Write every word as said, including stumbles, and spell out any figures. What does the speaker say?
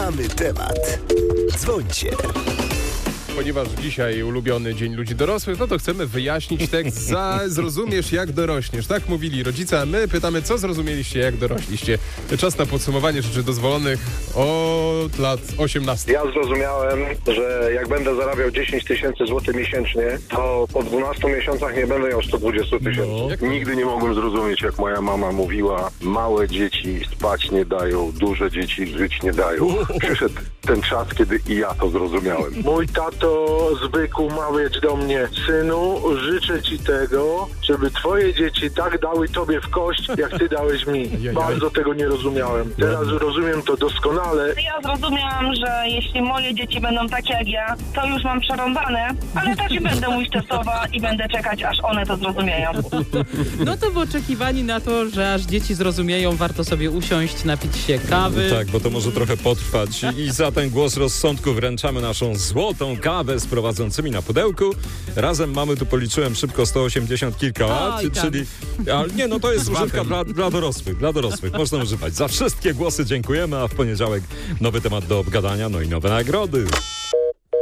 Mamy temat. Dzwońcie. Ponieważ dzisiaj ulubiony Dzień Ludzi Dorosłych, no to chcemy wyjaśnić tekst za zrozumiesz jak dorośniesz. Tak mówili rodzice, a my pytamy, co zrozumieliście jak dorośliście. Czas na podsumowanie rzeczy dozwolonych od lat osiemnastych. Ja zrozumiałem, że jak będę zarabiał dziesięć tysięcy złotych miesięcznie, to po dwunastu miesiącach nie będę miał sto dwadzieścia tysięcy. No. Nigdy nie mogłem zrozumieć, jak moja mama mówiła, małe dzieci spać nie dają, duże dzieci żyć nie dają. Przyszedł ten czas, kiedy i ja to zrozumiałem. Mój tato zwykł mawiać do mnie: synu, życzę ci tego, żeby twoje dzieci tak dały tobie w kość, jak ty dałeś mi. Bardzo tego nie rozumiałem. Teraz rozumiem to doskonale. Ja zrozumiałam, że jeśli moje dzieci będą takie jak ja, to już mam przerąbane, ale też i będę testowa i będę czekać, aż one to zrozumieją. No to w oczekiwaniu na to, że aż dzieci zrozumieją, warto sobie usiąść, napić się kawy. Tak, bo to może trochę potrwać. I za ten głos rozsądku wręczamy naszą złotą kawę z prowadzącymi na pudełku. Razem mamy, tu policzyłem szybko, sto osiemdziesiąt kilka lat, Oj, tam. czyli... Ale nie, no to jest używka dla, dla dorosłych, dla dorosłych. Można używać. Za wszystkie głosy dziękujemy, a w poniedziałek nowy temat do obgadania, no i nowe nagrody.